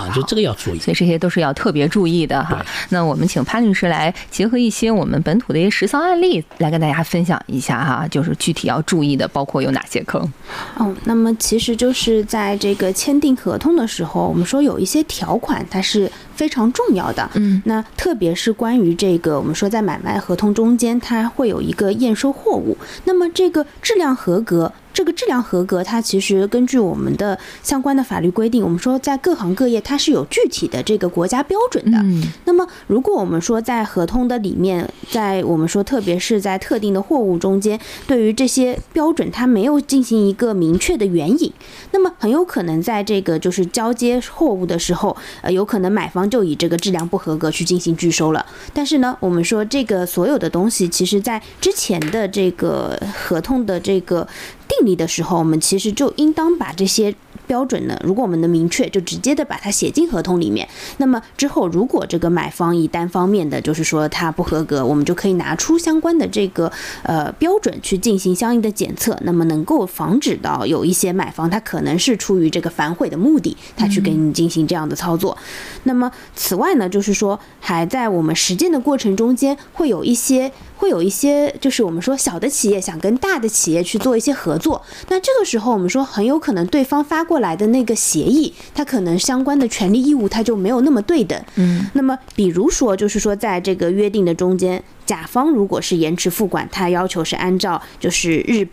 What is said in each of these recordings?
啊，就这个要注意。 所以这些都是要特别注意的哈。那我们请潘律师来结合一些我们本土的一些实操案例来跟大家分享一下哈，就是具体要注意的包括有哪些坑？ 那么其实就是在这个签订合同的时候，我们说有一些条款它是非常重要的。那特别是关于这个我们说在买卖合同中间，它会有一个验收货物，那么这个质量合格。这个质量合格，它其实根据我们的相关的法律规定，我们说在各行各业它是有具体的这个国家标准的。那么如果我们说在合同的里面，在我们说特别是在特定的货物中间，对于这些标准它没有进行一个明确的援引，那么很有可能在这个就是交接货物的时候，有可能买方就以这个质量不合格去进行拒收了。但是呢，我们说这个所有的东西，其实在之前的这个合同的这个订立的时候，我们其实就应当把这些标准呢，如果我们能明确，就直接的把它写进合同里面。那么之后，如果这个买方以单方面的就是说它不合格，我们就可以拿出相关的这个标准去进行相应的检测，那么能够防止到有一些买方他可能是出于这个反悔的目的，他去给你进行这样的操作。那么此外呢，就是说还在我们实践的过程中间会有一些就是我们说小的企业想跟大的企业去做一些合作，那这个时候我们说很有可能对方发过来的那个协议，它可能相关的权利义务它就没有那么对等。那么比如说就是说在这个约定的中间，甲方如果是延迟付款，他要求是按照就是日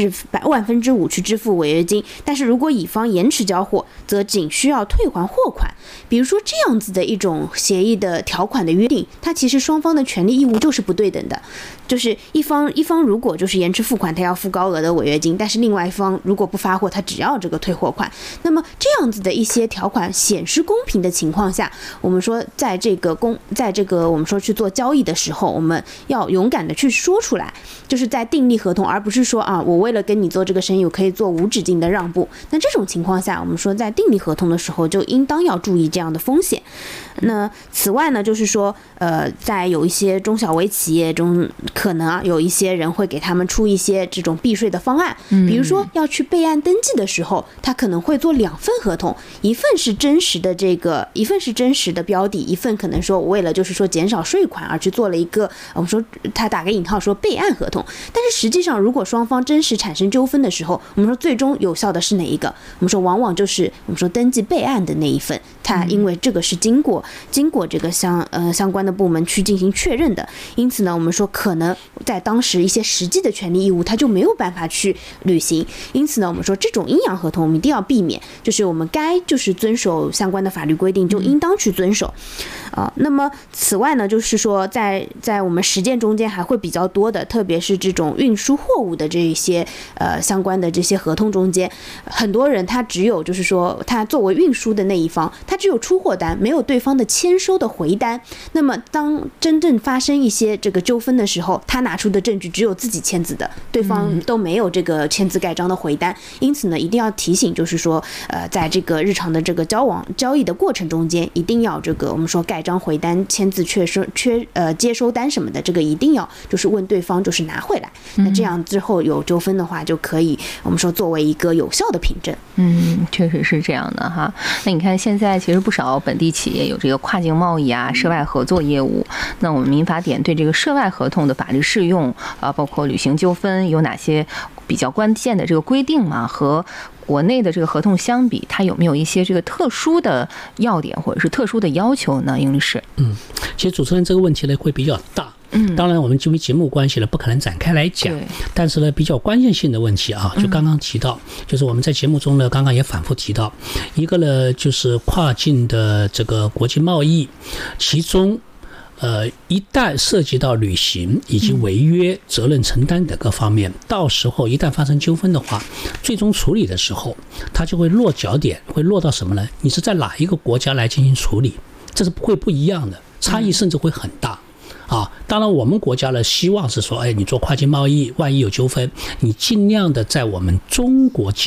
1/1000去支付违约金，但是如果乙方延迟交货，则仅需要退还货款。比如说这样子的一种协议的条款的约定，它其实双方的权利义务就是不对等的，就是一方如果就是延迟付款，他要付高额的违约金，但是另外一方如果不发货，他只要这个退货款。那么这样子的一些条款显示公平的情况下，我们说在这个我们说去做交易的时候，我们要勇敢的去说出来，就是在订立合同，而不是说我为了跟你做这个生意，我可以做无止境的让步。那这种情况下，我们说在订立合同的时候就应当要注意这样的风险。那此外呢，就是说在有一些中小微企业中，可能有一些人会给他们出一些这种避税的方案，比如说要去备案登记的时候，他可能会做2份合同，一份是真实的标的，一份可能说我为了就是说减少税款而去做了一个我们说他打个引号说备案合同。但是实际上如果双方真实产生纠纷的时候，我们说最终有效的是哪一个？我们说往往就是我们说登记备案的那一份，它因为这个是经过这个相关的部门去进行确认的，因此呢，我们说可能在当时一些实际的权利义务它就没有办法去履行。因此呢，我们说这种阴阳合同我们一定要避免，就是我们该就是遵守相关的法律规定就应当去遵守。那么此外呢，就是说在我们实践中间还会比较多的，特别是这种运输货物的这一些相关的这些合同中间，很多人他只有就是说他作为运输的那一方，他只有出货单，没有对方的签收的回单。那么当真正发生一些这个纠纷的时候，他拿出的证据只有自己签字的，对方都没有这个签字盖章的回单。因此呢，一定要提醒，就是说在这个日常的这个交易的过程中间，一定要这个我们说盖章回单签字接收单什么的，这个一定要就是问对方就是拿回来。那这样之后有纠纷的话，就可以我们说作为一个有效的凭证。 确实是这样的哈。那你看现在其实不少本地企业有这个跨境贸易涉外合作业务，那我们民法典对这个涉外合同的法律适用包括履行纠纷有哪些比较关键的这个规定嘛？和国内的这个合同相比，它有没有一些这个特殊的要点或者是特殊的要求呢？殷律师， 其实主持人这个问题呢会比较大。当然我们因为节目关系呢不可能展开来讲，但是呢比较关键性的问题就刚刚提到，就是我们在节目中呢刚刚也反复提到，一个呢就是跨境的这个国际贸易，其中一旦涉及到履行以及违约责任承担等各方面，到时候一旦发生纠纷的话，最终处理的时候它就会落脚点会落到什么呢？你是在哪一个国家来进行处理，这是会不一样的，差异甚至会很大。当然我们国家呢希望是说，你做跨境贸易万一有纠纷，你尽量的在我们中国境内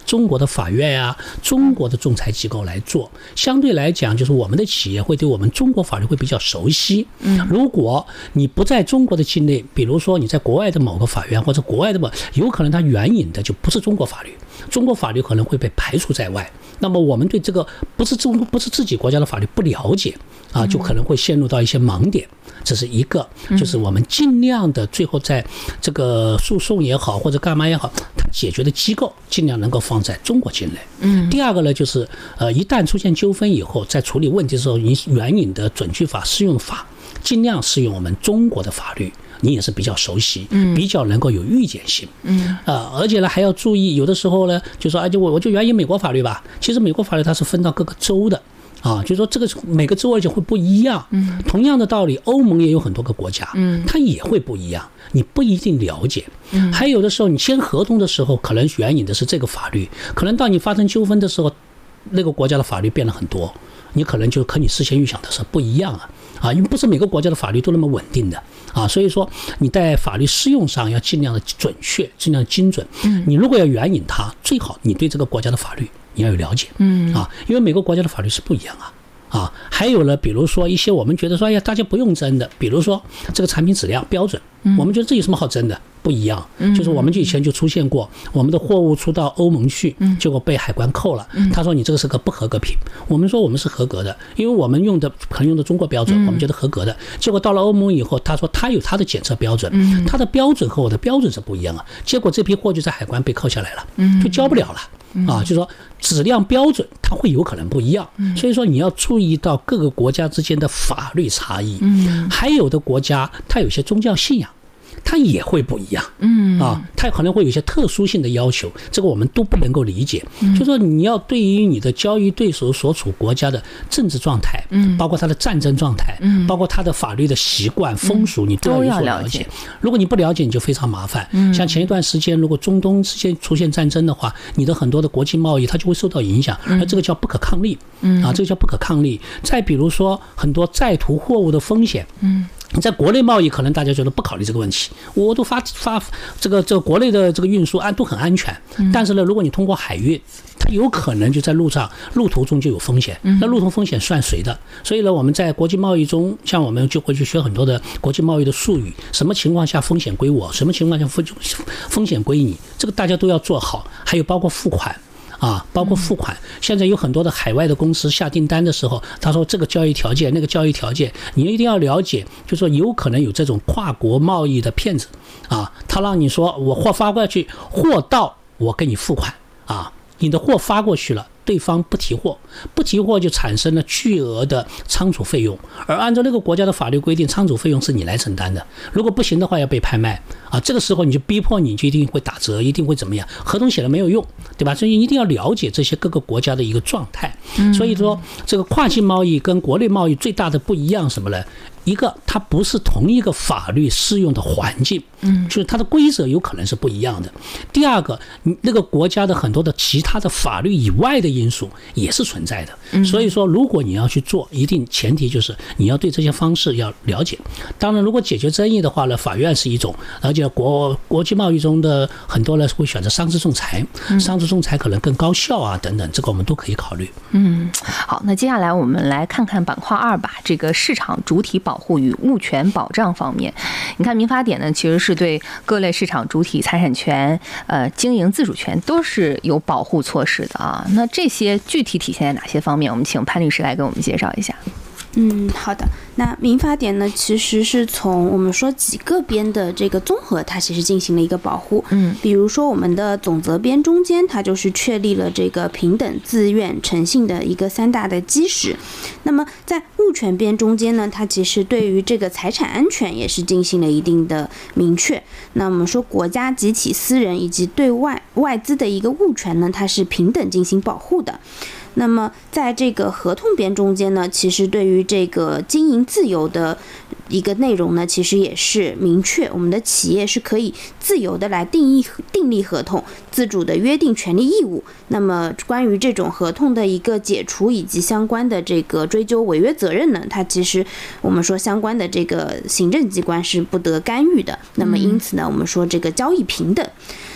中国的法院呀、中国的仲裁机构来做。相对来讲，就是我们的企业会对我们中国法律会比较熟悉。如果你不在中国的境内，比如说你在国外的某个法院或者国外的有可能它援引的就不是中国法律，中国法律可能会被排除在外。那么我们对这个不是自己国家的法律不了解啊，就可能会陷入到一些盲点。这是一个，就是我们尽量的最后在这个诉讼也好或者干嘛也好，它解决的机构尽量能够放在中国境内。第二个呢，就是一旦出现纠纷以后，在处理问题的时候，你援引的准据法、适用法尽量适用我们中国的法律，你也是比较熟悉，比较能够有预见性。而且呢还要注意，有的时候呢就说我就援引美国法律吧，其实美国法律它是分到各个州的。就是说这个每个州而且会不一样。同样的道理，欧盟也有很多个国家，它也会不一样，你不一定了解。还有的时候你签合同的时候，可能援引的是这个法律，可能到你发生纠纷的时候，那个国家的法律变了很多，你可能就和你事先预想的是不一样因为不是每个国家的法律都那么稳定的所以说你在法律适用上要尽量的准确，尽量精准。你如果要援引它，最好你对这个国家的法律你要有了解。因为每个国家的法律是不一样还有呢，比如说一些我们觉得说大家不用争的，比如说这个产品质量标准，我们觉得这有什么好争的？不一样。就是我们以前就出现过，我们的货物出到欧盟去，结果被海关扣了，他说你这个是个不合格品，我们说我们是合格的，因为我们可能用的中国标准，我们觉得合格的，结果到了欧盟以后，他说他有他的检测标准，他的标准和我的标准是不一样结果这批货就在海关被扣下来了，就交不了了。就是说质量标准它会有可能不一样，所以说你要注意到各个国家之间的法律差异。还有的国家它有些宗教信仰，它也会不一样。它可能会有一些特殊性的要求，这个我们都不能够理解。就说你要对于你的交易对手所处国家的政治状态，包括他的战争状态，包括他的法律的习惯风俗，你都要有所了解。如果你不了解，你就非常麻烦。像前一段时间，如果中东之间出现战争的话，你的很多的国际贸易它就会受到影响，而这个叫不可抗力。这个叫不可抗力。再比如说很多在途货物的风险。在国内贸易可能大家觉得不考虑这个问题，我都发这个国内的这个运输都很安全，但是呢，如果你通过海运，它有可能就在路途中就有风险，那路途风险算谁的？所以呢，我们在国际贸易中，像我们就会去学很多的国际贸易的术语，什么情况下风险归我，什么情况下风险归你，这个大家都要做好。还有包括付款。包括付款，现在有很多的海外的公司下订单的时候，他说这个交易条件那个交易条件，你一定要了解，就说有可能有这种跨国贸易的骗子他让你说我货发过去，货到我给你付款你的货发过去了，对方不提货就产生了巨额的仓储费用，而按照那个国家的法律规定，仓储费用是你来承担的，如果不行的话要被拍卖这个时候你就逼迫你就一定会打折，一定会怎么样，合同写了没有用，对吧？所以一定要了解这些各个国家的一个状态。所以说这个跨境贸易跟国内贸易最大的不一样什么呢？一个它不是同一个法律适用的环境，就是它的规则有可能是不一样的。第二个，那个国家的很多的其他的法律以外的因素也是存在的。所以说如果你要去做，一定前提就是你要对这些方式要了解。当然如果解决争议的话呢，法院是一种，而且国际贸易中的很多人会选择商事仲裁，商事仲裁可能更高效等等，这个我们都可以考虑。 好，那接下来我们来看看板块2吧，这个市场主体保护与物权保障方面。你看民法典呢，其实是对各类市场主体财产权、经营自主权都是有保护措施的那这些具体体现在哪些方面？我们请潘律师来给我们介绍一下。 好的。那民法典呢，其实是从我们说几个编的这个综合，它其实进行了一个保护。比如说我们的总则编中间，它就是确立了这个平等、自愿、诚信的一个3大的基石。那么在物权编中间呢，它其实对于这个财产安全也是进行了一定的明确。那我们说国家、集体、私人以及对外资的一个物权呢，它是平等进行保护的。那么在这个合同编中间呢，其实对于这个经营自由的一个内容呢，其实也是明确我们的企业是可以自由的来订立合同，自主的约定权利义务。那么关于这种合同的一个解除以及相关的这个追究违约责任呢，它其实我们说相关的这个行政机关是不得干预的。那么因此呢，我们说这个交易平等。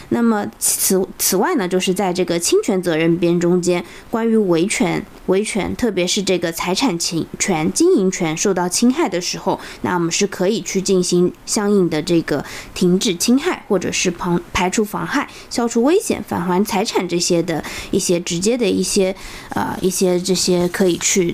那么此外呢，就是在这个侵权责任编中间，关于维权，特别是这个财产权、经营权受到侵害的时候，那我们是可以去进行相应的这个停止侵害，或者是排除妨害、消除危险、返还财产这些的一些直接的一些这些可以去